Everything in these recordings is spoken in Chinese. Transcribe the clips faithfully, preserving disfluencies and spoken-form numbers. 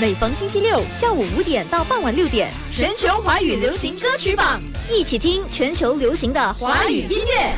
每逢星期六下午五点到傍晚六点，全球华语流行歌曲榜，一起听全球流行的华语音乐。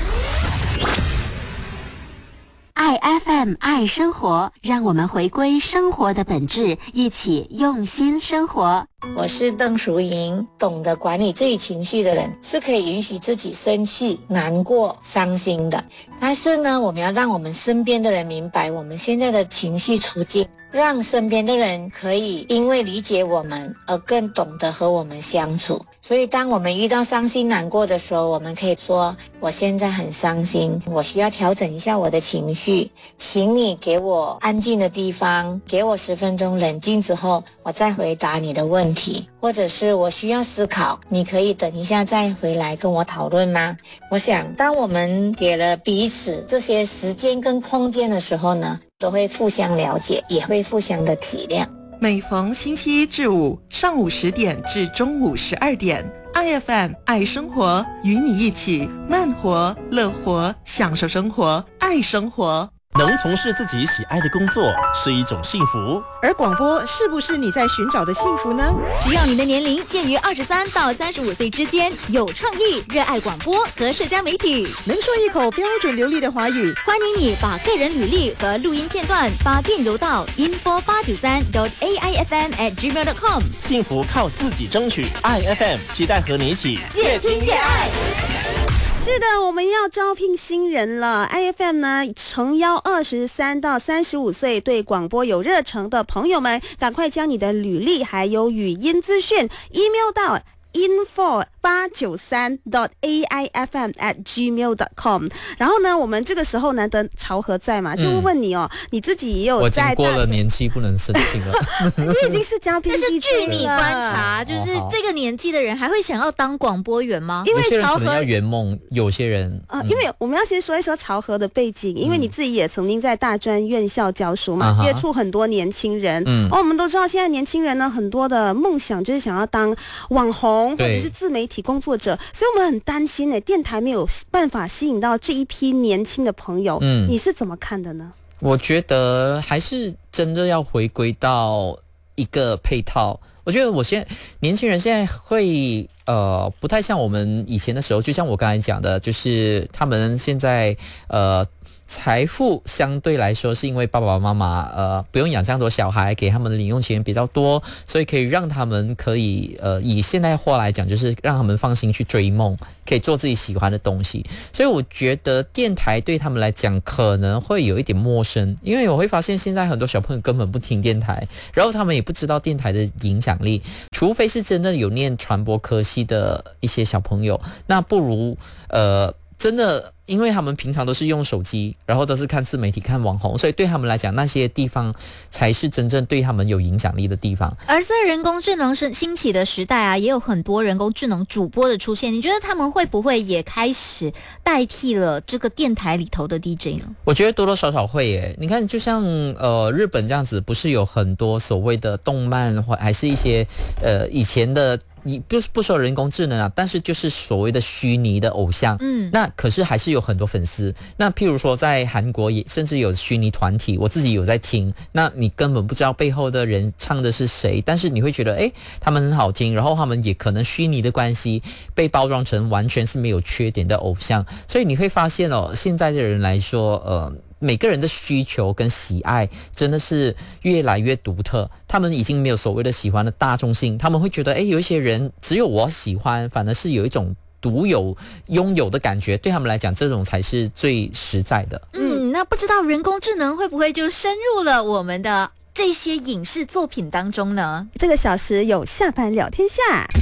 爱 F M 爱生活，让我们回归生活的本质，一起用心生活。 我是邓淑莹，懂得管理自己情绪的人是可以允许自己生气、难过、伤心的。但是呢，我们要让我们身边的人明白我们现在的情绪处境，让身边的人可以因为理解我们而更懂得和我们相处。所以当我们遇到伤心难过的时候，我们可以说，我现在很伤心，我需要调整一下我的情绪，请你给我安静的地方，给我十分钟冷静之后，我再回答你的问题，或者是我需要思考，你可以等一下再回来跟我讨论吗？我想当我们给了彼此这些时间跟空间的时候呢，都会互相了解，也会互相的体谅。 每逢星期一至五上午十点至中午十二点，爱 F M 爱生活，与你一起慢活、乐活，享受生活，爱生活。 能从事自己喜爱的工作是一种幸福， 而广播是不是你在寻找的幸福呢？ 只要你的年龄介于二十三到三十五岁之间，有创意，热爱广播和社交媒体， 能说一口标准流利的华语， 欢迎你把个人履历和录音片段发电邮到 info 八九三 dot a i f m at gmail dot com。 幸福靠自己争取，爱 F M 期待和你一起越听越爱。 是的，我们要招聘新人了。I F M 呢，诚邀二十三到三十五岁对广播有热忱的朋友们，赶快将你的履历还有语音资讯 email 到 info 八九三 dot a i f m at gmail dot com。 然后呢，我们这个时候难得朝和在嘛，就问你哦，嗯、你自己也有在， 我已经过了年纪不能申请了。 你已经是嘉宾， 但是据你观察，就是这个年纪的人还会想要当广播员吗？ 因为有些人可能要圆梦，有些人呃、嗯，因为我们要先说一说朝和的背景，因为你自己也曾经在大专院校教书嘛，嗯、接触很多年轻人。嗯，哦，我们都知道现在年轻人呢，很多的梦想就是想要当网红或者是自媒体工作者，所以我们很担心呢，电台没有办法吸引到这一批年轻的朋友。嗯，你是怎么看的呢？ 我觉得还是真的要回归到一个配套。我觉得我现在年轻人现在会呃不太像我们以前的时候，就像我刚才讲的，就是他们现在呃财富相对来说是因为爸爸妈妈呃不用养这样多小孩，给他们的零用钱比较多，所以可以让他们可以呃以现代话来讲，就是让他们放心去追梦，可以做自己喜欢的东西。所以我觉得电台对他们来讲可能会有一点陌生，因为我会发现现在很多小朋友根本不听电台，然后他们也不知道电台的影响力，除非是真的有念传播科系的一些小朋友，那不如呃真的，因为他们平常都是用手机，然后都是看自媒体、看网红，所以对他们来讲，那些地方才是真正对他们有影响力的地方。 而在人工智能兴起的时代啊，也有很多人工智能主播的出现。你觉得他们会不会也开始代替了这个电台里头的 D J 呢？ 我觉得多多少少会耶。你看，就像呃日本这样子，不是有很多所谓的动漫，或还是一些呃以前的。你不不说人工智能啊，但是就是所谓的虚拟的偶像，嗯，那可是还是有很多粉丝。那譬如说在韩国也甚至有虚拟团体，我自己有在听，那你根本不知道背后的人唱的是谁，但是你会觉得诶他们很好听，然后他们也可能虚拟的关系被包装成完全是没有缺点的偶像。所以你会发现哦，现在的人来说呃每个人的需求跟喜爱真的是越来越独特，他们已经没有所谓的喜欢的大众性，他们会觉得诶有一些人只有我喜欢，反而是有一种独有拥有的感觉，对他们来讲这种才是最实在的。 嗯，那不知道人工智能会不会就深入了我们的这些影视作品当中呢？ 这个小时有下班聊天下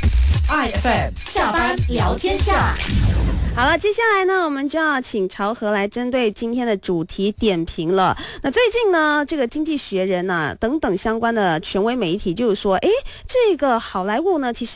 ，I F M 下班聊天下。 好了，接下来呢，我们就要请朝和来针对今天的主题点评了。那最近呢，这个经济学人啊等等相关的权威媒体就是说，诶，这个好莱坞呢，其实更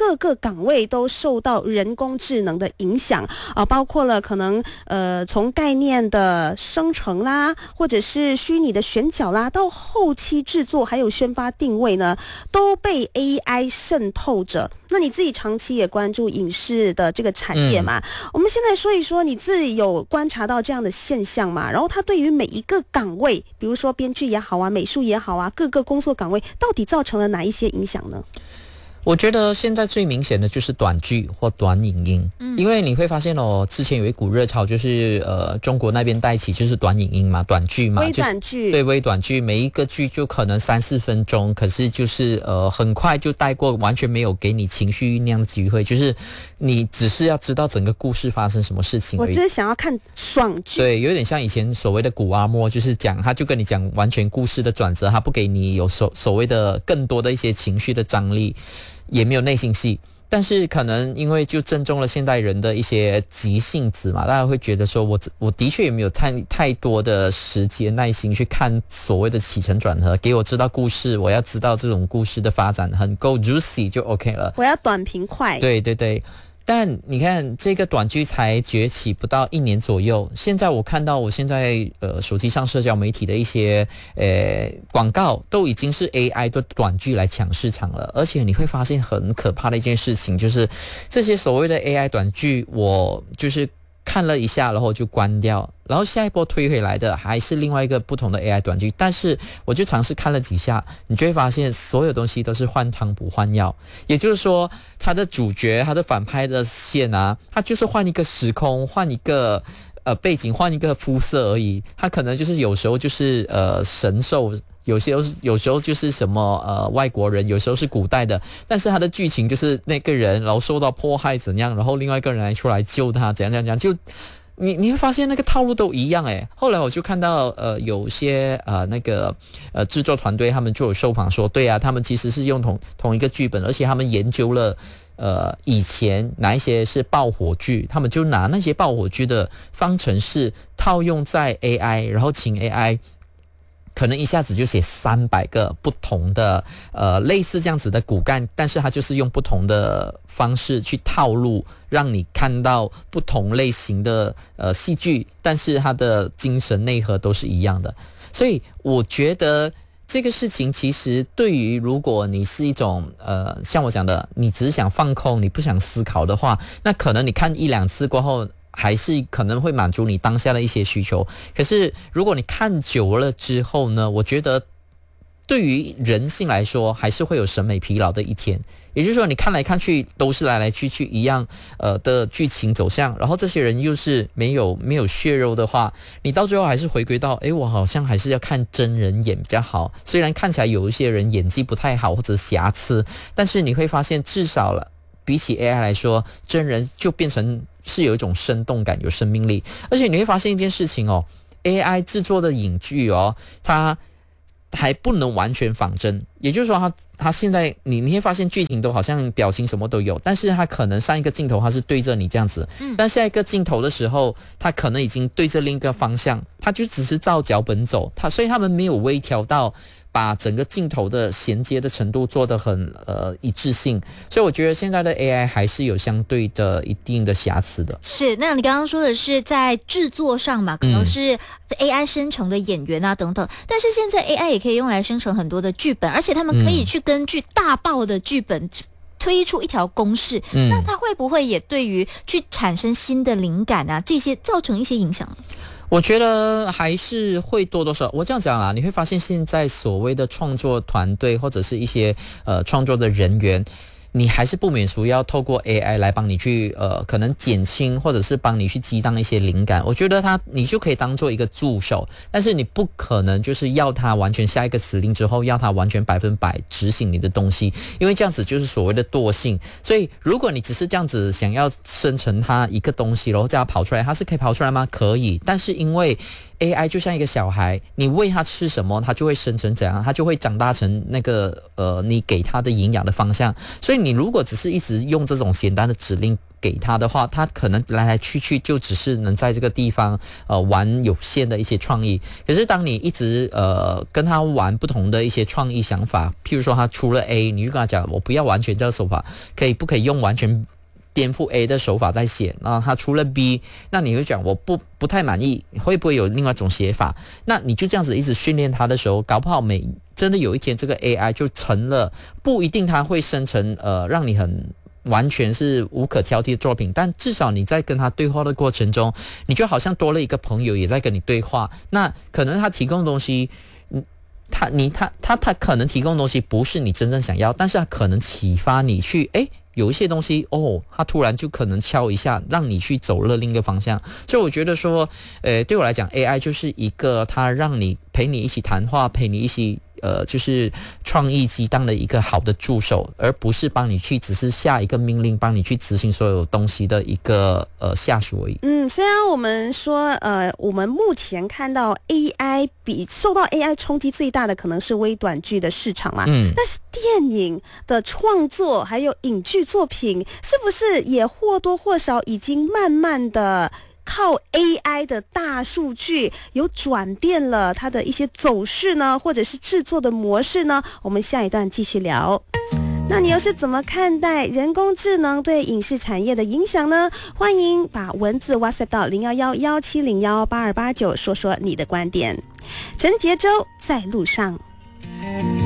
各个岗位都受到人工智能的影响啊，包括了可能呃从概念的生成啦，或者是虚拟的选角啦，到后期制作还有宣发定位呢，都被 A I 渗透着。那你自己长期也关注影视的这个产业嘛、嗯、我们现在说一说你自己有观察到这样的现象嘛？然后它对于每一个岗位，比如说编剧也好啊，美术也好啊，各个工作岗位到底造成了哪一些影响呢？ 我觉得现在最明显的就是短剧或短影音，嗯，因为你会发现哦，之前有一股热潮，就是呃中国那边带起就是短影音嘛，短剧嘛， 微短剧， 对，微短剧，每一个剧就可能三四分钟，可是就是呃很快就带过，完全没有给你情绪酝酿的机会，就是你只是要知道整个故事发生什么事情而已。 我就是想要看爽剧， 对，有点像以前所谓的古阿莫，就是讲他就跟你讲完全故事的转折，他不给你有所所谓的更多的一些情绪的张力。也没有内心戏，但是可能因为就正中了现代人的一些急性子嘛，大家会觉得说我我的确也没有太太多的时间耐心去看所谓的起承转合，给我知道故事，我要知道这种故事的发展很够 juicy 就 OK 了， 我要短平快。 对对对。但你看这个短剧才崛起不到一年左右，现在我看到我现在呃手机上社交媒体的一些呃广告都已经是 A I 的短剧来抢市场了，而且你会发现很可怕的一件事情，就是这些所谓的 A I 短剧，我就是看了一下然后就关掉，然后下一波推回来的还是另外一个不同的 A I 短剧，但是我就尝试看了几下，你就会发现所有东西都是换汤不换药，也就是说他的主角他的反派的线啊，他就是换一个时空，换一个呃背景，换一个肤色而已，他可能就是有时候就是呃神兽，有些有时候就是什么呃外国人，有时候是古代的，但是他的剧情就是那个人然后受到迫害怎样，然后另外一个人来出来救他怎样怎样怎样，就你你会发现那个套路都一样诶。后来我就看到呃有些呃那个呃制作团队他们就有受访说，对啊，他们其实是用同同一个剧本，而且他们研究了呃以前哪一些是爆火剧，他们就拿那些爆火剧的方程式套用在 A I， 然后请 A I可能一下子就写三百个不同的呃类似这样子的骨干，但是它就是用不同的方式去套路，让你看到不同类型的呃戏剧，但是它的精神内核都是一样的。所以我觉得这个事情其实对于如果你是一种呃像我讲的，你只是想放空，你不想思考的话，那可能你看一两次过后还是可能会满足你当下的一些需求。可是如果你看久了之后呢，我觉得对于人性来说还是会有审美疲劳的一天。也就是说你看来看去都是来来去去一样呃的剧情走向，然后这些人又是没有没有血肉的话，你到最后还是回归到诶我好像还是要看真人演比较好。虽然看起来有一些人演技不太好或者瑕疵，但是你会发现至少了比起 A I 来说，真人就变成是有一种生动感，有生命力。而且你会发现一件事情哦， A I 制作的影剧哦，它还不能完全仿真，也就是说它它现在你你会发现剧情都好像表情什么都有，但是它可能上一个镜头它是对着你这样子，嗯，但下一个镜头的时候它可能已经对着另一个方向，它就只是照脚本走，它所以他们没有微调到把整个镜头的衔接的程度做得很呃一致性，所以我觉得现在的 A I 还是有相对的一定的瑕疵的。 是，那你刚刚说的是在制作上嘛，可能是 A I 生成的演员啊等等，但是现在 A I 也可以用来生成很多的剧本，而且他们可以去根据大爆的剧本推出一条公式，嗯，那它会不会也对于去产生新的灵感啊这些造成一些影响？ 我觉得还是会多多少，我这样讲啦，你会发现现在所谓的创作团队或者是一些呃创作的人员，你还是不免俗要透过 A I 来帮你去呃可能减轻或者是帮你去激荡一些灵感。我觉得它你就可以当做一个助手，但是你不可能就是要它完全下一个指令之后要它完全百分百执行你的东西，因为这样子就是所谓的惰性。所以如果你只是这样子想要生成它一个东西然后叫它跑出来，它是可以跑出来吗？可以，但是因为 A I 就像一个小孩，你喂他吃什么，他就会生成怎样，他就会长大成那个呃你给他的营养的方向。所以你如果只是一直用这种简单的指令给他的话，他可能来来去去就只是能在这个地方呃玩有限的一些创意。可是当你一直呃跟他玩不同的一些创意想法，譬如说他出了 A， 你就跟他讲我不要完全这个手法，可以不可以用完全颠覆 A 的手法在写，那他出了 B， 那你会讲我不不太满意，会不会有另外一种写法？那你就这样子一直训练他的时候，搞不好每真的有一天这个 A I 就成了，不一定它会生成呃让你很完全是无可挑剔的作品，但至少你在跟他对话的过程中，你就好像多了一个朋友也在跟你对话。那可能他提供的东西，他你他他他可能提供的东西不是你真正想要，但是他可能启发你去诶有一些东西哦，他突然就可能敲一下，让你去走了另一个方向。所以我觉得说，呃，对我来讲 ，A I 就是一个他让你陪你一起谈话，陪你一起呃，就是创意激荡的一个好的助手，而不是帮你去只是下一个命令，帮你去执行所有东西的一个呃下属而已。 嗯，虽然我们说呃，我们目前看到 A I 比受到 A I 冲击最大的可能是微短剧的市场嘛，嗯，但是电影的创作还有影剧作品，是不是也或多或少已经慢慢的靠 A I 的大数据有转变了它的一些走势呢，或者是制作的模式呢？我们下一段继续聊。那你又是怎么看待人工智能对影视产业的影响呢？欢迎把文字 WhatsApp 到零一一一七零一八二八九，说说你的观点。陈杰洲在路上。